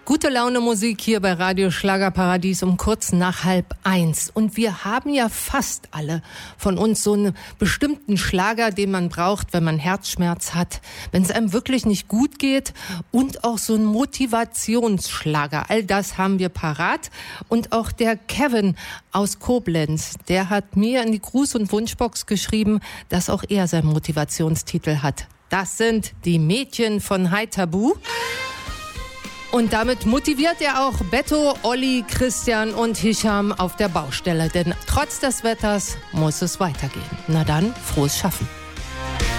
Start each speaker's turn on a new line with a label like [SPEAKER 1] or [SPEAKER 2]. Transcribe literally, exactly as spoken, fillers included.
[SPEAKER 1] Gute Laune Musik hier bei Radio Schlagerparadies um kurz nach halb eins. Und wir haben ja fast alle von uns so einen bestimmten Schlager, den man braucht, wenn man Herzschmerz hat, wenn es einem wirklich nicht gut geht, und auch so einen Motivationsschlager. All das haben wir parat. Und auch der Kevin aus Koblenz, der hat mir in die Gruß- und Wunschbox geschrieben, dass auch er seinen Motivationstitel hat. Das sind die Mädchen von High Tabu. Und damit motiviert er auch Betto, Olli, Christian und Hisham auf der Baustelle. Denn trotz des Wetters muss es weitergehen. Na dann, frohes Schaffen.